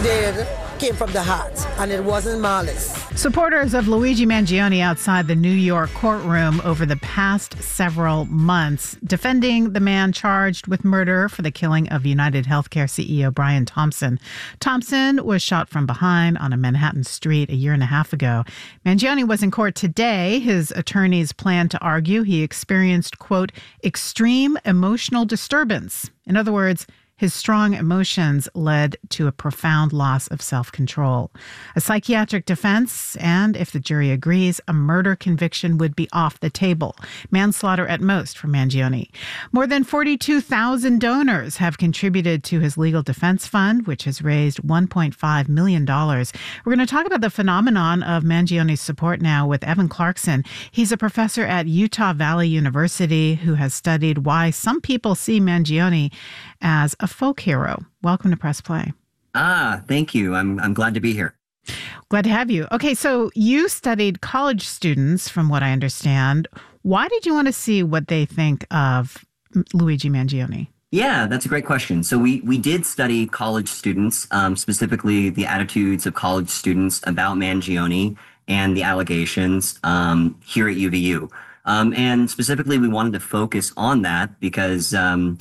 did came from the heart, and it wasn't malice. Supporters of Luigi Mangione outside the New York courtroom over the past several months, defending the man charged with murder for the killing of United Healthcare CEO Brian Thompson. Thompson was shot from behind on a Manhattan street a year and a half ago. Mangione was in court today. His attorneys plan to argue he experienced, quote, extreme emotional disturbance. In other words, his strong emotions led to a profound loss of self-control. A psychiatric defense, and if the jury agrees, a murder conviction would be off the table. Manslaughter at most for Mangione. More than 42,000 donors have contributed to his legal defense fund, which has raised $1.5 million. We're going to talk about the phenomenon of Mangione's support now with Evan Clarkson. He's a professor at Utah Valley University who has studied why some people see Mangione as a folk hero. Welcome to Press Play. Thank you. I'm glad to be here. Glad to have you. Okay, so you studied college students, from what I understand. Why did you want to see what they think of Luigi Mangione? Yeah, that's a great question. So we did study college students, specifically the attitudes of college students about Mangione and the allegations here at UVU. And specifically, we wanted to focus on that because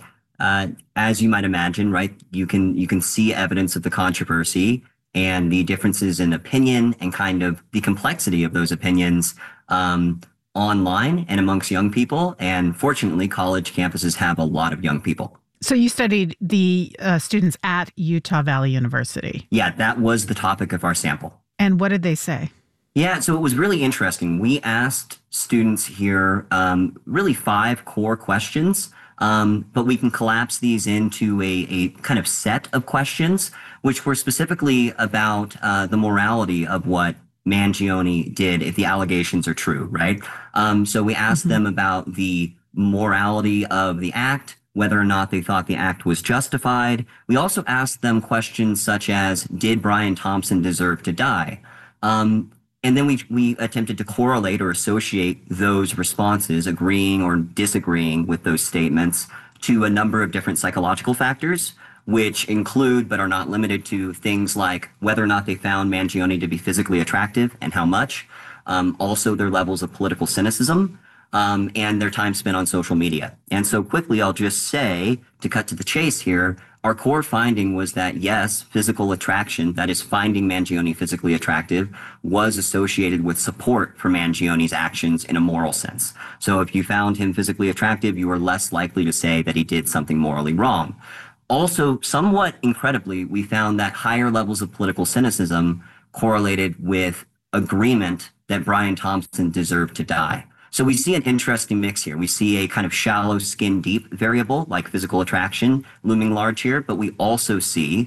as you might imagine, right, you can see evidence of the controversy and the differences in opinion and kind of the complexity of those opinions online and amongst young people. And fortunately, college campuses have a lot of young people. So you studied the students at Utah Valley University. Yeah, that was the topic of our sample. And what did they say? Yeah, so it was really interesting. We asked students here really 5 core questions. But we can collapse these into a kind of set of questions, which were specifically about the morality of what Mangione did, if the allegations are true, right? So we asked them about the morality of the act, whether or not they thought the act was justified. We also asked them questions such as, did Brian Thompson deserve to die? And then we attempted to correlate or associate those responses, agreeing or disagreeing with those statements, to a number of different psychological factors, which include but are not limited to things like whether or not they found Mangione to be physically attractive and how much, also their levels of political cynicism, and their time spent on social media. And so quickly, I'll just say, to cut to the chase here, our core finding was that, yes, physical attraction, that is finding Mangione physically attractive, was associated with support for Mangione's actions in a moral sense. So if you found him physically attractive, you were less likely to say that he did something morally wrong. Also, somewhat incredibly, we found that higher levels of political cynicism correlated with agreement that Brian Thompson deserved to die. So we see an interesting mix here. We see a kind of shallow skin deep variable like physical attraction looming large here, but we also see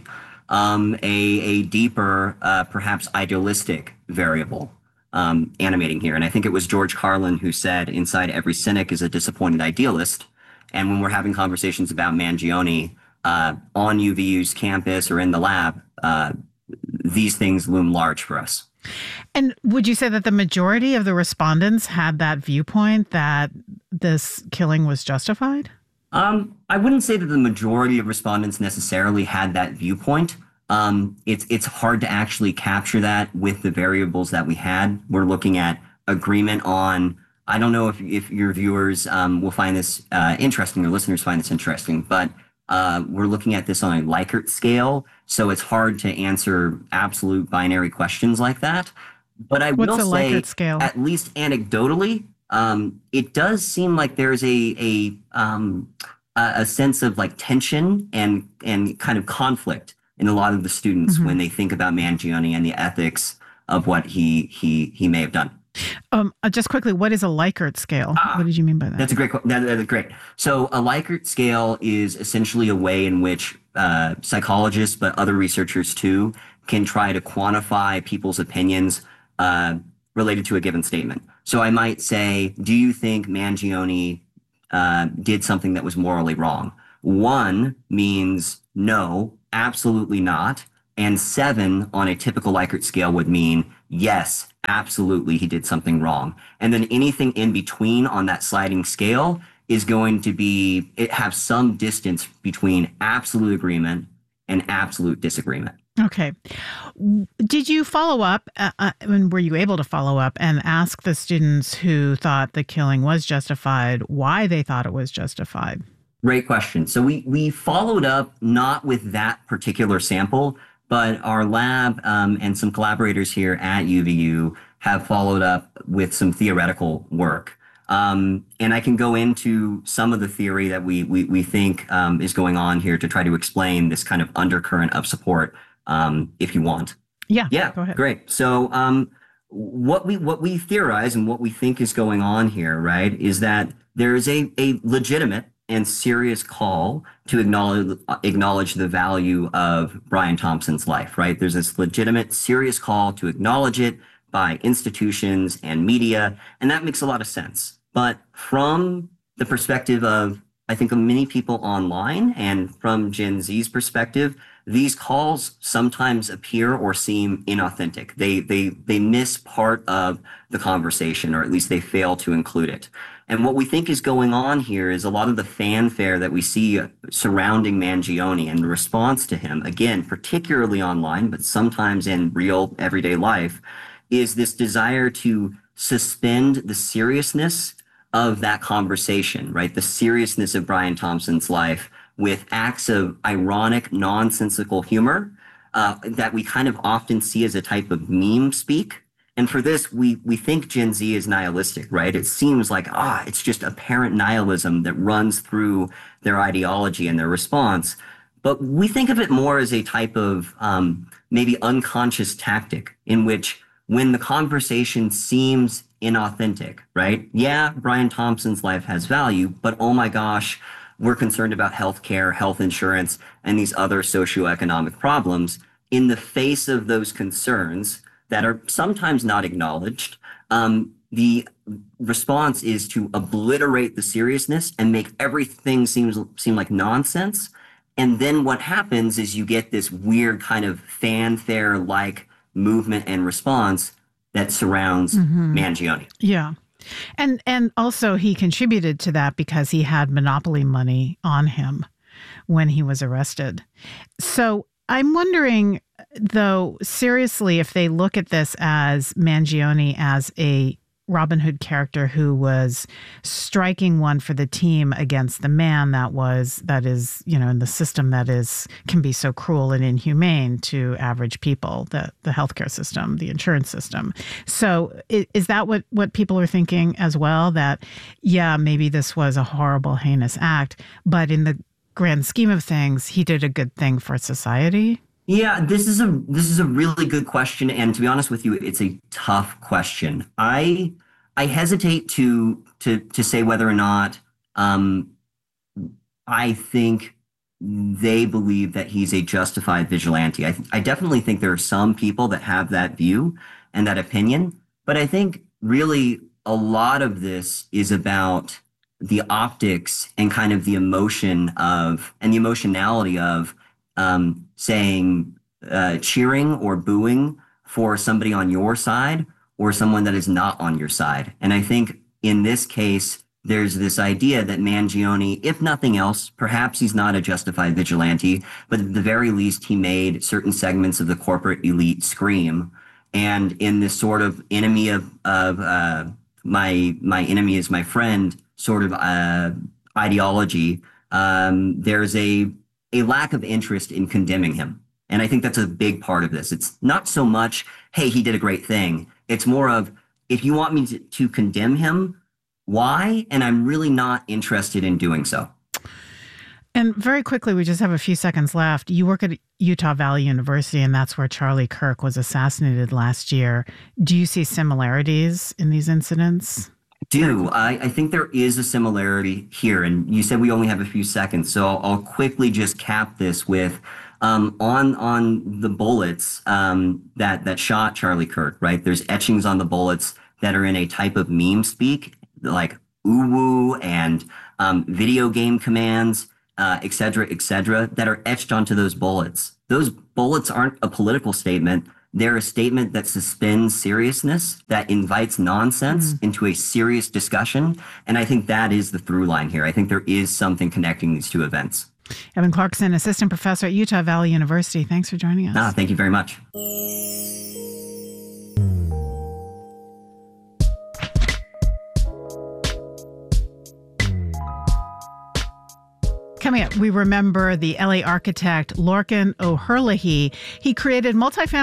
a deeper, perhaps idealistic variable animating here. And I think it was George Carlin who said, inside every cynic is a disappointed idealist. And when we're having conversations about Mangione on UVU's campus or in the lab, these things loom large for us. And would you say that the majority of the respondents had that viewpoint that this killing was justified? I wouldn't say that the majority of respondents necessarily had that viewpoint. It's hard to actually capture that with the variables that we had. We're looking at agreement on, I don't know if your viewers will find this interesting or listeners find this interesting, but we're looking at this on a Likert scale. So it's hard to answer absolute binary questions like that. But I will say, Likert scale? At least anecdotally, it does seem like there's a sense of like tension and kind of conflict in a lot of the students when they think about Mangione and the ethics of what he may have done. Just quickly, what is a Likert scale? What did you mean by that? That's a great. That's great. So a Likert scale is essentially a way in which psychologists, but other researchers too, can try to quantify people's opinions related to a given statement. So I might say, do you think Mangione did something that was morally wrong? 1 means no, absolutely not. And 7 on a typical Likert scale would mean, yes, absolutely, he did something wrong. And then anything in between on that sliding scale is going to have some distance between absolute agreement and absolute disagreement. Okay. Did you follow up, and were you able to follow up and ask the students who thought the killing was justified why they thought it was justified? Great question. So we followed up not with that particular sample, but our lab and some collaborators here at UVU have followed up with some theoretical work. And I can go into some of the theory that we think is going on here to try to explain this kind of undercurrent of support, if you want. Yeah, Yeah, go ahead. great. So what we theorize and what we think is going on here, right, is that there is a legitimate and serious call to acknowledge the value of Brian Thompson's life, right? There's this legitimate, serious call to acknowledge it by institutions and media, and that makes a lot of sense. But from the perspective of, I think, of many people online and from Gen Z's perspective, these calls sometimes appear or seem inauthentic. They miss part of the conversation, or at least they fail to include it. And what we think is going on here is a lot of the fanfare that we see surrounding Mangione and the response to him, again, particularly online, but sometimes in real everyday life, is this desire to suspend the seriousness of that conversation, right? The seriousness of Brian Thompson's life with acts of ironic, nonsensical humor that we kind of often see as a type of meme speak. And for this, we think Gen Z is nihilistic, right? It seems like, it's just apparent nihilism that runs through their ideology and their response. But we think of it more as a type of maybe unconscious tactic in which when the conversation seems inauthentic, right? Yeah, Brian Thompson's life has value, but oh my gosh, we're concerned about healthcare, health insurance, and these other socioeconomic problems. In the face of those concerns that are sometimes not acknowledged, the response is to obliterate the seriousness and make everything seem like nonsense. And then what happens is you get this weird kind of fanfare-like movement and response that surrounds Mangione. Yeah. And also he contributed to that because he had monopoly money on him when he was arrested. So I'm wondering, though, seriously, if they look at this as Mangione as a Robin Hood character who was striking one for the team against the man that is, in the system that can be so cruel and inhumane to average people, the healthcare system, the insurance system. So is that what people are thinking as well? That, yeah, maybe this was a horrible, heinous act, but in the grand scheme of things, he did a good thing for society? Yeah, this is a really good question, and to be honest with you, it's a tough question. I hesitate to say whether or not I think they believe that he's a justified vigilante. I definitely think there are some people that have that view and that opinion, but I think really a lot of this is about the optics and kind of the emotion of and the emotionality of saying cheering or booing for somebody on your side or someone that is not on your side. And I think in this case, there's this idea that Mangione, if nothing else, perhaps he's not a justified vigilante, but at the very least, he made certain segments of the corporate elite scream. And in this sort of enemy of my enemy is my friend sort of ideology, there's a lack of interest in condemning him. And I think that's a big part of this. It's not so much, hey, he did a great thing. It's more of, if you want me to condemn him, why? And I'm really not interested in doing so. And very quickly, we just have a few seconds left. You work at Utah Valley University, and that's where Charlie Kirk was assassinated last year. Do you see similarities in these incidents? I think there is a similarity here. And you said we only have a few seconds, so I'll quickly just cap this with on the bullets that shot Charlie Kirk, right? There's etchings on the bullets that are in a type of meme speak, like ooh and video game commands, et cetera, that are etched onto those bullets. Those bullets aren't a political statement. They're a statement that suspends seriousness, that invites nonsense into a serious discussion. And I think that is the through line here. I think there is something connecting these two events. Evan Clarkson, assistant professor at Utah Valley University. Thanks for joining us. Thank you very much. Coming up, we remember the LA architect Lorcan O'Herlihy. He created multifamily